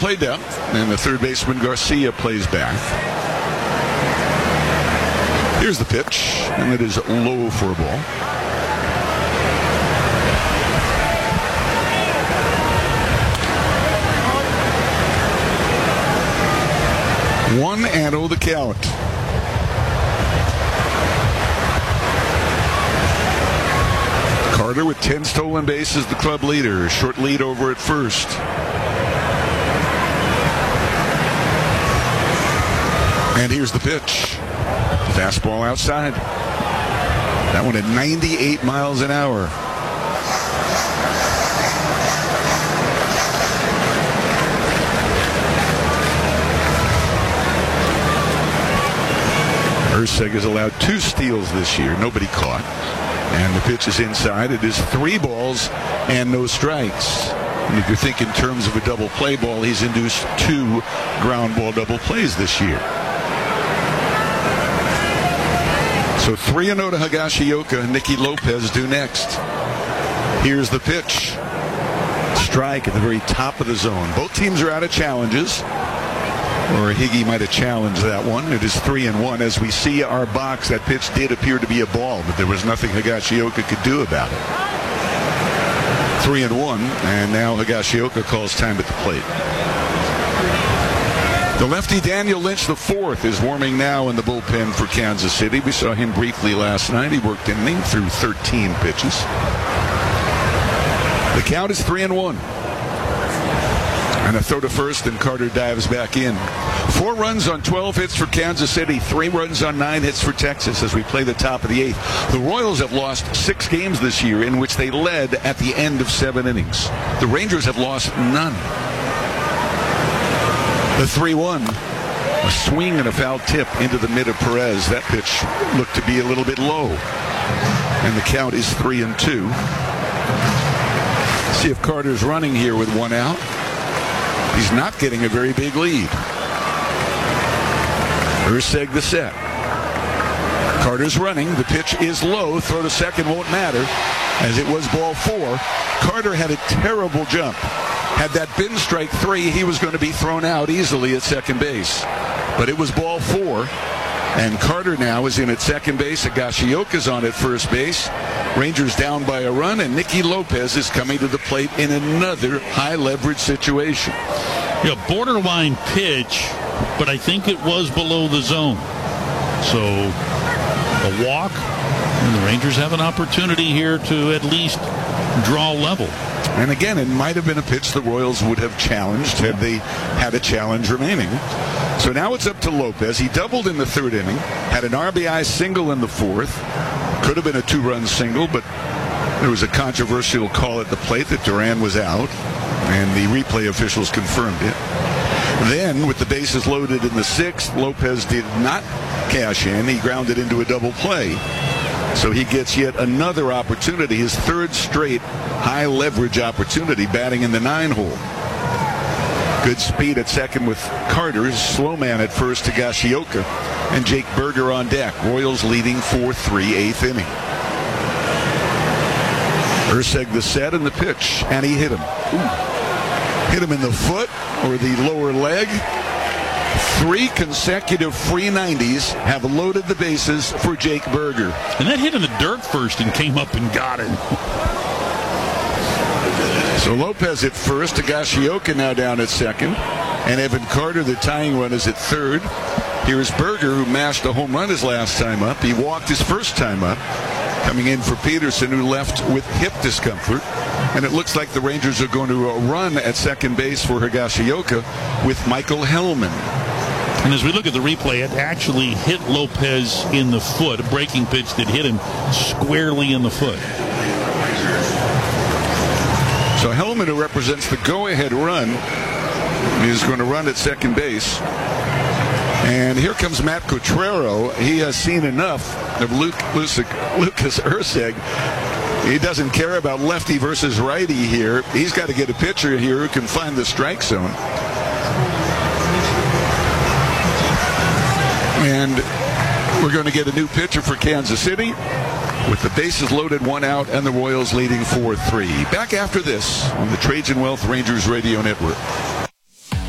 play down, and the third baseman Garcia plays back. Here's the pitch, and it is low for a ball. One and oh the count. Carter with 10 stolen bases, the club leader. Short lead over at first. And here's the pitch. Fastball outside. That one at 98 miles an hour. Erceg has allowed 2 steals this year. Nobody caught. And the pitch is inside. It is 3 balls and no strikes. And if you think in terms of a double play ball, he's induced 2 ground ball double plays this year. So 3-0 to Higashioka. Nicky Lopez due next. Here's the pitch. Strike at the very top of the zone. Both teams are out of challenges. Or Higgy might have challenged that one. It is 3-1. As we see our box, that pitch did appear to be a ball, but there was nothing Higashioka could do about it. 3-1, and now Higashioka calls time at the plate. The lefty Daniel Lynch IV is warming now in the bullpen for Kansas City. We saw him briefly last night. He worked an inning through 13 pitches. The count is 3-1. And a throw to first, and Carter dives back in. 4 runs on 12 hits for Kansas City, 3 runs on 9 hits for Texas as we play the top of the 8th. The Royals have lost 6 games this year in which they led at the end of 7 innings. The Rangers have lost none. The 3-1, a swing and a foul tip into the mid of Perez. That pitch looked to be a little bit low. And the count is 3-2. See if Carter's running here with 1 out. He's not getting a very big lead. Erceg the set. Carter's running. The pitch is low. Throw to second won't matter, as it was ball 4. Carter had a terrible jump. Had that been strike 3, he was going to be thrown out easily at second base. But it was ball 4. And Carter now is in at second base. Higashioka's on at first base. Rangers down by a run, and Nicky Lopez is coming to the plate in another high-leverage situation. Yeah, borderline pitch, but I think it was below the zone. So a walk, and the Rangers have an opportunity here to at least draw level. And again, it might have been a pitch the Royals would have challenged had they had a challenge remaining. So now it's up to Lopez. He doubled in the 3rd inning, had an RBI single in the 4th. Could have been a 2-run single, but there was a controversial call at the plate that Duran was out, and the replay officials confirmed it. Then, with the bases loaded in the 6th, Lopez did not cash in. He grounded into a double play. So he gets yet another opportunity, his 3rd straight high-leverage opportunity, batting in the 9-hole. Good speed at second with Carter, slow man at first to Higashioka, and Jake Berger on deck. Royals leading 4-3, 8th inning. Erceg the set and the pitch, and he hit him. Hit him in the foot or the lower leg. 3 consecutive free 90s have loaded the bases for Jake Berger. And that hit in the dirt first and came up and got it. So Lopez at first, Higashioka now down at second, and Evan Carter, the tying run, is at 3rd. Here's Berger, who mashed a home run his last time up. He walked his first time up, coming in for Peterson, who left with hip discomfort. And it looks like the Rangers are going to run at second base for Higashioka with Michael Hellman. And as we look at the replay, it actually hit Lopez in the foot, a breaking pitch that hit him squarely in the foot. So Hellman, who represents the go-ahead run, is going to run at second base. And here comes Matt Cotrero. He has seen enough of Lucas Erceg. He doesn't care about lefty versus righty here. He's got to get a pitcher here who can find the strike zone. And we're going to get a new pitcher for Kansas City with the bases loaded, 1 out, and the Royals leading 4-3. Back after this on the Trajan Wealth Rangers Radio Network.